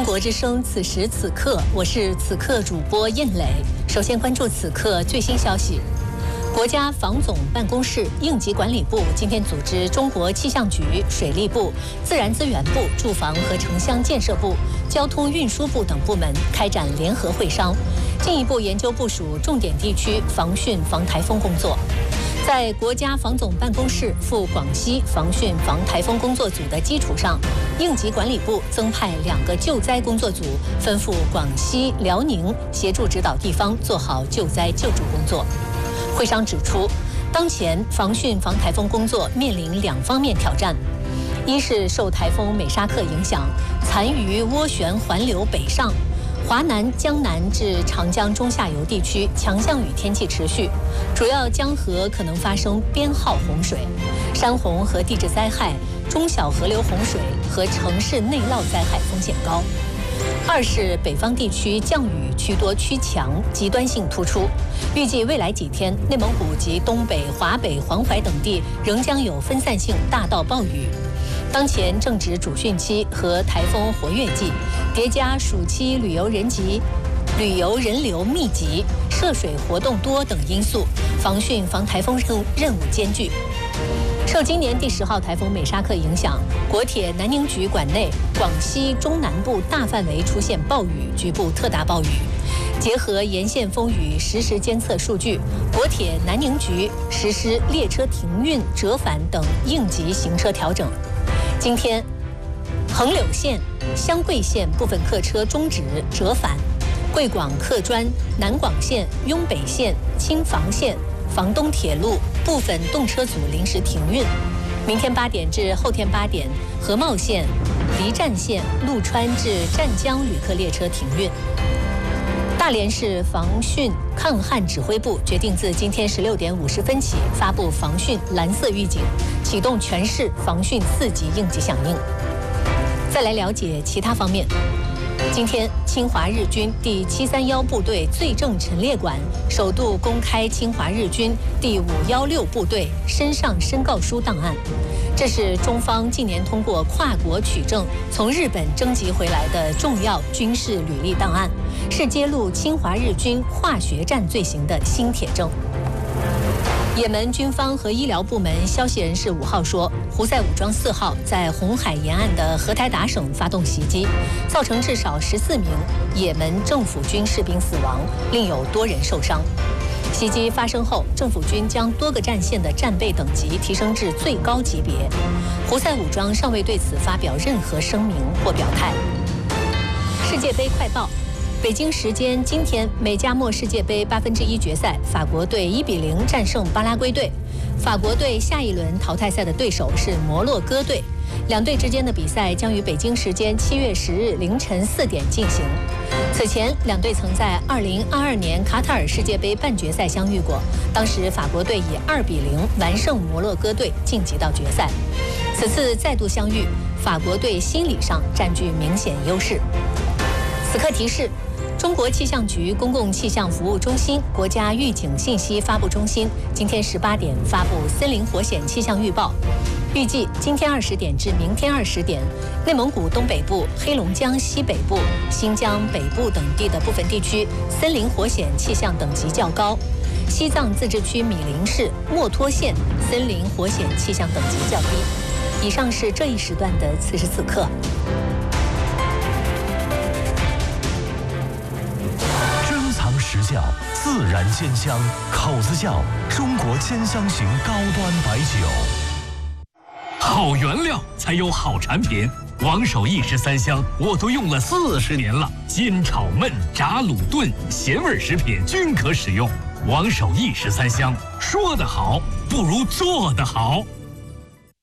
国之声，此时此刻，我是此刻主播燕磊。首先关注此刻最新消息。国家防总办公室应急管理部今天组织中国气象局、水利部、自然资源部、住房和城乡建设部、交通运输部等部门开展联合会商，进一步研究部署重点地区防汛防台风工作。在国家防总办公室赴广西防汛防台风工作组的基础上，应急管理部增派2个救灾工作组，分赴广西、辽宁，协助指导地方做好救灾救助工作。会商指出，当前防汛防台风工作面临2方面挑战：一是受台风美沙克影响，残余涡旋环流北上，华南、江南至长江中下游地区强降雨天气持续，主要江河可能发生编号洪水、山洪和地质灾害、中小河流洪水和城市内涝灾害风险高。二是北方地区降雨趋多趋强，极端性突出，预计未来几天内蒙古及东北、华北、黄淮等地仍将有分散性大到暴雨。当前正值主汛期和台风活跃季，叠加暑期旅游人流密集、涉水活动多等因素，防汛防台风任务艰巨。受今年第10号台风美沙克影响，国铁南宁局管内广西中南部大范围出现暴雨，局部特大暴雨。结合沿线风雨实时监测数据，国铁南宁局实施列车停运、折返等应急行车调整。今天，横柳线、湘桂线部分客车终止折返，贵广客专、南广线、雍北线、青房线、房东铁路部分动车组临时停运。明天8点至后天8点，合茂线、离站线、陆川至湛江旅客列车停运。大连市防汛抗旱指挥部决定自今天16点50分起发布防汛蓝色预警，启动全市防汛4级应急响应。再来了解其他方面。今天，侵华日军第731部队罪证陈列馆首度公开侵华日军第516部队身上申告书档案。这是中方近年通过跨国取证从日本征集回来的重要军事履历档案，是揭露侵华日军化学战罪行的新铁证。也门军方和医疗部门消息人士5号说，胡塞武装4号在红海沿岸的荷台达省发动袭击，造成至少14名也门政府军士兵死亡，另有多人受伤。袭击发生后，政府军将多个战线的战备等级提升至最高级别。胡塞武装尚未对此发表任何声明或表态。世界杯快报。北京时间今天，美加墨世界杯1/8决赛，法国队1比0战胜巴拉圭队。法国队下一轮淘汰赛的对手是摩洛哥队。两队之间的比赛将于北京时间7月10日凌晨4点进行。此前，两队曾在2022年卡塔尔世界杯半决赛相遇过，当时法国队以2比0完胜摩洛哥队，晋级到决赛。此次再度相遇，法国队心理上占据明显优势。此刻提示。中国气象局公共气象服务中心、国家预警信息发布中心今天18点发布森林火险气象预报，预计今天20点至明天20点，内蒙古东北部、黑龙江西北部、新疆北部等地的部分地区森林火险气象等级较高，西藏自治区米林市墨脱县森林火险气象等级较低。以上是这一时段的此时此刻。 实窖自然鲜香，口子窖中国兼香型高端白酒。 好原料才有好产品，王守义13香我都用了40年了，煎炒焖炸卤炖咸味食品均可使用。王守义13香，说得好不如做得好。